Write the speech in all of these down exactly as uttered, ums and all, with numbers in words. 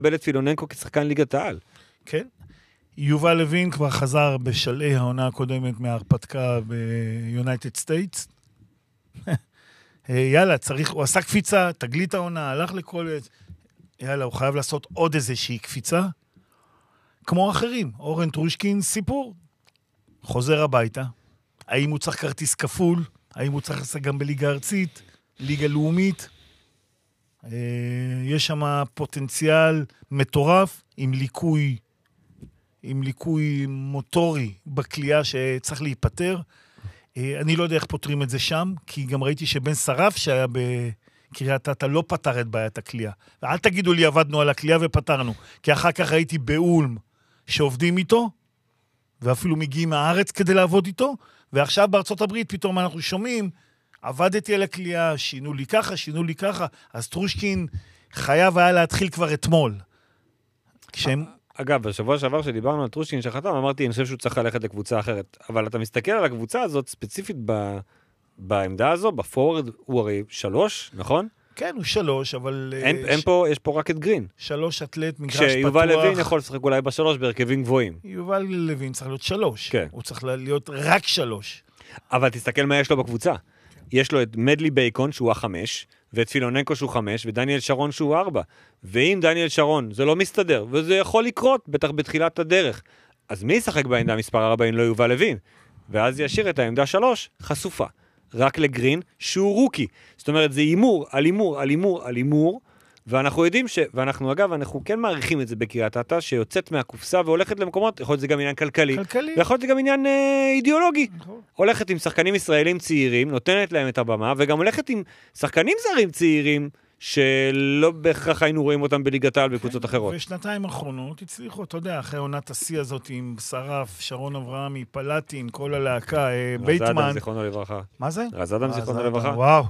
קיבל את פילוננקו כשחקן ליגת העל. כן. יובל לוין כבר חזר בשלעי העונה הקודמת מההרפתקה ביונייטד סטייטס. יאללה, צריך, הוא עשה קפיצה, תגלית העונה, הלך לקולג', יאללה, הוא חייב לעשות עוד איזושהי קפיצה, כמו אחרים. אורן טרושקין, סיפור, חוזר הביתה, האם הוא צריך כרטיס כפול, האם הוא צריך לעשות גם בליגה ארצית, ליגה לאומית, יש שם פוטנציאל מטורף, עם ליקוי, עם ליקוי מוטורי בקליעה שצריך להיפטר. אני לא יודע איך פותרים את זה שם, כי גם ראיתי שבן שרף שהיה בקריית אתא לא פתר את בעיית הקליעה. ואל תגידו לי עבדנו על הקליעה ופתרנו, כי אחר כך ראיתי באולם שעובדים איתו, ואפילו מגיעים מהארץ כדי לעבוד איתו, ועכשיו בארצות הברית פתאום אנחנו שומעים, עבדתי על הקליעה, שינו לי ככה, שינו לי ככה, אז טרושקין חייב היה להתחיל כבר אתמול. כשהם... אגב, בשבוע שעבר שדיברנו על טרושקין שחתם, אמרתי, אני חושב שהוא צריך ללכת לקבוצה אחרת. אבל אתה מסתכל על הקבוצה הזאת, ספציפית ב... בעמדה הזו, בפוררד, הוא הרי שלוש, נכון? כן, הוא שלוש, אבל... אין, ש... אין פה, יש פה רק את גרין. שלוש אתלט, מגרש פתוח. שיובל לוין יכול לשחק אולי בשלוש בהרכבים גבוהים. יובל לוין צריך להיות שלוש. כן. הוא צריך להיות רק שלוש. אבל תסתכל מה יש לו בקבוצה. יש לו את מדלי בייקון שהוא החמש, ואת פילוננקו שהוא חמש, ודניאל שרון שהוא ארבע. ואם דניאל שרון זה לא מסתדר, וזה יכול לקרות, בטח בתחילת הדרך, אז מי ישחק בעמדה מספר ארבע אם לא יובל לוין? ואז ישאיר את העמדה שלוש חשופה. רק לגרין שהוא רוקי. זאת אומרת, זה אימור, על אימור, על אימור, על אימור, ואנחנו יודעים ש... ואנחנו אגב, אנחנו כן מעריכים את זה בקריית אתא, שיוצאת מהקופסה והולכת למקומות, יכול להיות זה גם עניין כלכלי, כלכלי. ויכול להיות זה גם עניין אה, אידיאולוגי. נכון. הולכת עם שחקנים ישראלים צעירים, נותנת להם את הבמה, וגם הולכת עם שחקנים זרים צעירים, שלא בהכרח היינו רואים אותם בליגת העל בקבוצות אחרות. ושנתיים האחרונות הצליחו, אתה יודע, אחרי עונת השיא הזאת עם שרף, שרון אברהמי, פלטין, כל הלהקה, בייטמן. רז אדם, זיכרונו לברכה. מה זה? רז אדם, זיכרונו לברכה. וואו.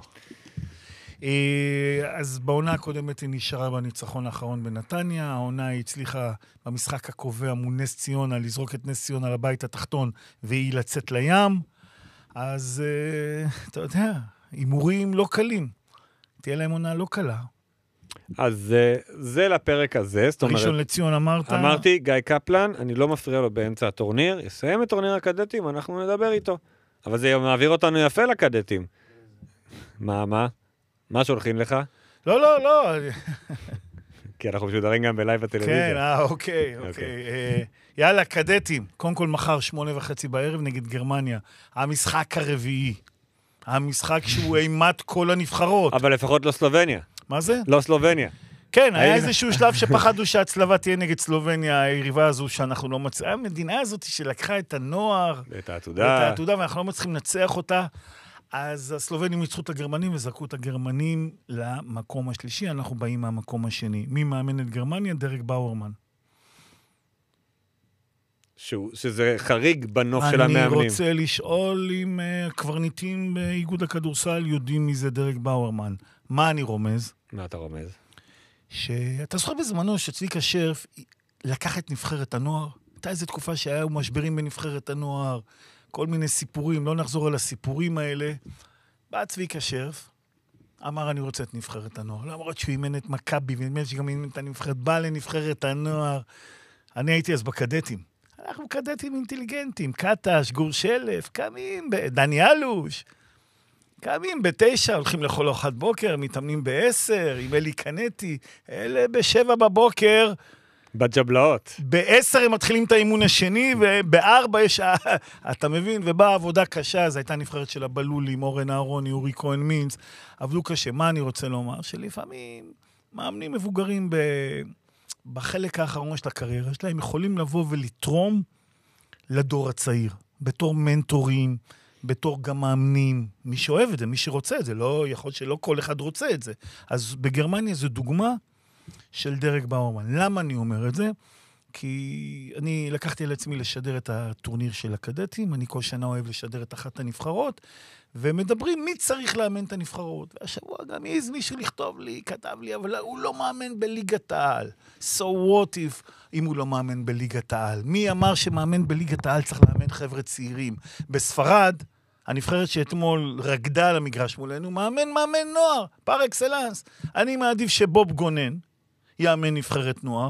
אז בעונה הקודמת היא נשארה בניצחון האחרון בנתניה, העונה היא הצליחה במשחק הקובע מול נס ציונה, לזרוק את נס ציונה לבית התחתון, והיא לצאת לים. אז אתה יודע, הימורים לא קלים. תהיה להם עונה לא קלה. אז זה, זה לפרק הזה, זאת אומרת... ראשון לציון אמרת... אמרתי, גיא קפלן, אני לא מפריע לו באמצע הטורניר, יסיים את טורניר הקדטים, אנחנו נדבר איתו. אבל זה מעביר אותנו יפה לקדטים. מה, מה? מה שולחים לך? לא, לא, לא. כי אנחנו משודרים גם בלייב בטלוויזיה. כן, אה, אוקיי, אוקיי. יאללה, קדטים. קודם כל מחר שמונה וחצי בערב נגד גרמניה. המשחק הרביעי. המשחק שהוא אימת כל הנבחרות. אבל לפחות לא סלובניה. מה זה? לא סלובניה. כן, היה איזשהו שלב שפחדו שהצלבה תהיה נגד סלובניה, היריבה הזו שאנחנו לא מצליחים. המדינה הזאת שלקחה את הנוער, את העתודה, את העתודה, ואנחנו לא מצליחים לנצח אותה. אז הסלובנים ניצחו את הגרמנים וזרקו את הגרמנים למקום השלישי, אנחנו באים מהמקום השני. מי מאמן את גרמניה? דרק באורמן. שזה חריג בנוף של המאמנים. אני רוצה לשאול אם הקברניטים באיגוד הכדורסל יודעים מי זה דרק באורמן. מה אני רומז? מה אתה רומז? שאתה זוכר בזמנו שצביקה שרף לקח את נבחרת הנוער, הייתה איזו תקופה שהיו משברים בנבחרת הנוער, כל מיני סיפורים, לא נחזור על הסיפורים האלה. בא צביקה שרף, אמר אני רוצה את נבחרת הנוער, למרות שהוא אימן את מכבי, ונדמה שגם אימן את הנבחרת, בא לנבחרת הנוער. אני הייתי אז בקדטים. אנחנו קדטים אינטליגנטים, קטש, גור שלף, קמים, דני אלוש, קמים בתשע, הולכים לכל ארוחת בוקר, מתאמנים בעשר, עם אלי קנטי, אלה בשבע בבוקר, בג'בלאות. בעשר הם מתחילים את האימון השני, ובארבע יש, אתה מבין, ובאה עבודה קשה, אז הייתה נבחרת של הבלולים, אורן אהרוני, אורי כהן מינץ, עבדו קשה. מה אני רוצה לומר? שלפעמים מאמנים מבוגרים ב... בחלק האחרון של הקריירה שלהם, יכולים לבוא ולתרום לדור הצעיר, בתור מנטורים, בתור גם מאמנים, מי שאוהב את זה, מי שרוצה את זה, לא, יכול שלא כל אחד רוצה את זה. אז בגרמניה זו דוגמה של דרק באורמן. למה אני אומר את זה? כי אני לקחתי על עצמי לשדר את הטורניר של הקדטים, אני כל שנה אוהב לשדר את אחת הנבחרות, ומדברים מי צריך לאמן את הנבחרות. והשבוע גם איז מישהו לכתוב לי, כתב לי, אבל הוא לא מאמן בליגת העל. So what if, אם הוא לא מאמן בליגת העל? מי אמר שמאמן בליגת העל צריך לאמן חבר'ה צעירים? בספרד, הנבחרת שאתמול רגדה על המגרש מולנו, מאמן מאמן נוער, פר אקסלנס. אני מעדיף שבוב גונן יאמן נבחרת נוער.